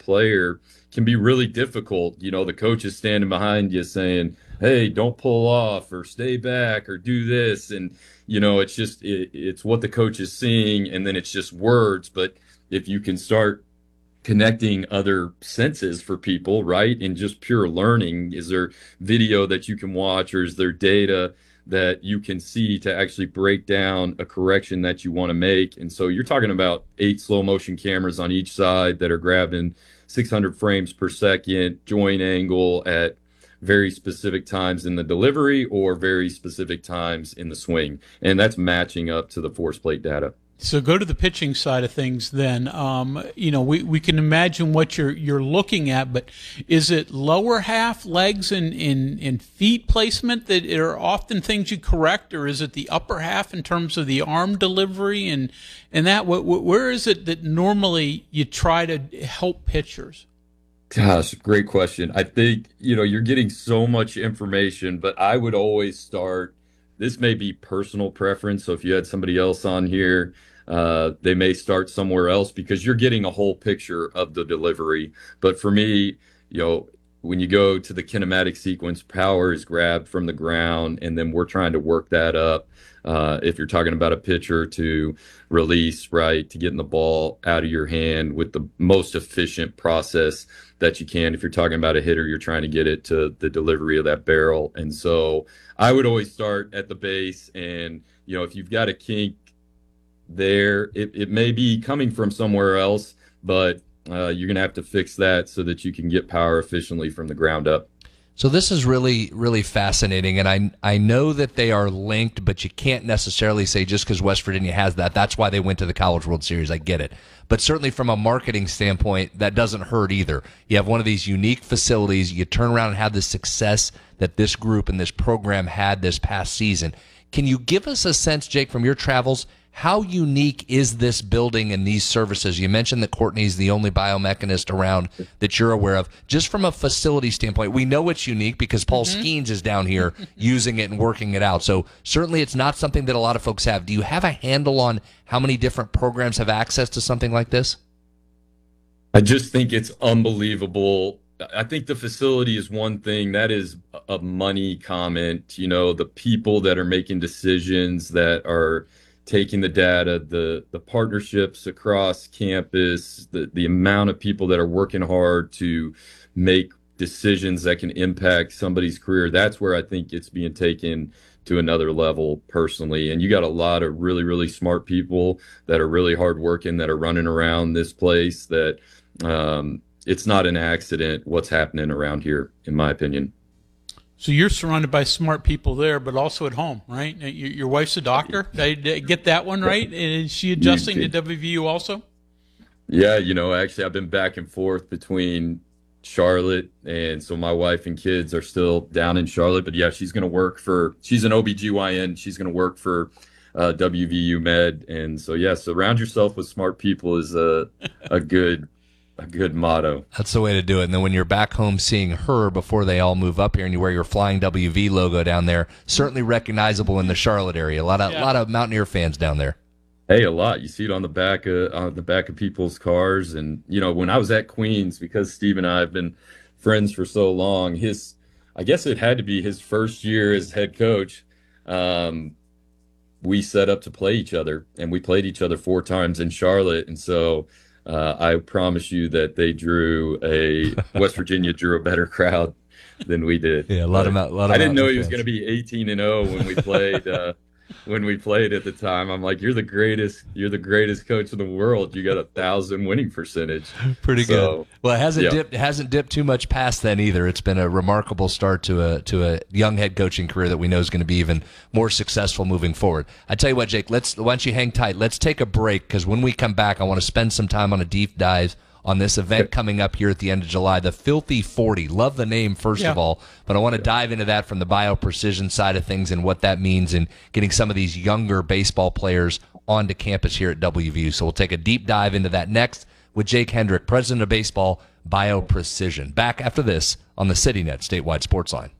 player can be really difficult. You know, the coach is standing behind you saying, "Hey, don't pull off or stay back or do this." And, you know, it's what the coach is seeing, and then it's just words. But if you can start connecting other senses for people, right? And just pure learning. Is there video that you can watch, or is there data that you can see to actually break down a correction that you want to make? And so you're talking about 8 slow motion cameras on each side that are grabbing 600 frames per second, joint angle at very specific times in the delivery or very specific times in the swing. And that's matching up to the force plate data. So go to the pitching side of things then. You know, we can imagine what you're looking at, but is it lower half, legs, and feet placement that are often things you correct, or is it the upper half in terms of the arm delivery and that? Where is it that normally you try to help pitchers? Gosh, great question. I think, you know, you're getting so much information, but I would always start. This may be personal preference. So if you had somebody else on here, they may start somewhere else because you're getting a whole picture of the delivery. But for me, you know, when you go to the kinematic sequence, power is grabbed from the ground, and then we're trying to work that up. If you're talking about a pitcher, to release, right, to getting the ball out of your hand with the most efficient process that you can. If you're talking about a hitter, you're trying to get it to the delivery of that barrel. And so I would always start at the base, and, you know, if you've got a kink there, it may be coming from somewhere else, but you're going to have to fix that so that you can get power efficiently from the ground up. So this is really, really fascinating, and I know that they are linked, but you can't necessarily say just because West Virginia has that, that's why they went to the College World Series. I get it. But certainly from a marketing standpoint, that doesn't hurt either. You have one of these unique facilities, you turn around and have the success that this group and this program had this past season. Can you give us a sense, Jake, from your travels, how unique is this building and these services? You mentioned that Courtney's the only biomechanist around that you're aware of. Just from a facility standpoint, we know it's unique because Paul Skeens is down here using it and working it out. So certainly it's not something that a lot of folks have. Do you have a handle on how many different programs have access to something like this? I just think it's unbelievable. I think the facility is one thing. That is a money comment. You know, the people that are making decisions, that are taking the data, the partnerships across campus, the amount of people that are working hard to make decisions that can impact somebody's career. That's where I think it's being taken to another level personally. And you got a lot of really, really smart people that are really hardworking, that are running around this place, that it's not an accident what's happening around here, in my opinion. So you're surrounded by smart people there, but also at home, right? Your wife's a doctor. Did I get that one right? Is she adjusting to WVU also? Yeah, you know, actually, I've been back and forth between Charlotte, and so my wife and kids are still down in Charlotte. But yeah, she's an OBGYN. She's going to work for WVU Med. And so, yeah, surround yourself with smart people is a good motto. That's the way to do it. And then when you're back home seeing her before they all move up here, and you wear your Flying WV logo down there, certainly recognizable in the Charlotte area. A lot of Mountaineer fans down there. Hey, a lot. You see it on the back of people's cars. And, you know, when I was at Queens, because Steve and I have been friends for so long, I guess it had to be his first year as head coach. We set up to play each other, and we played each other 4 times in Charlotte. And so I promise you that West Virginia drew a better crowd than we did. Yeah, a lot of I didn't know he was going to be 18-0 when we played. When we played at the time, I'm like, you're the greatest coach in the world. You got 1,000 winning percentage. Pretty good. Well, it hasn't dipped too much past then either. It's been a remarkable start to a young head coaching career that we know is going to be even more successful moving forward. I tell you what, Jake, why don't you hang tight? Let's take a break, because when we come back, I want to spend some time on a deep dive on this event coming up here at the end of July, the Filthy 40. Love the name, first of all, but I want to dive into that from the BioPrecision side of things and what that means in getting some of these younger baseball players onto campus here at WVU. So we'll take a deep dive into that next with Jake Hendrick, president of baseball, BioPrecision. Back after this on the CityNet Statewide Sports Line.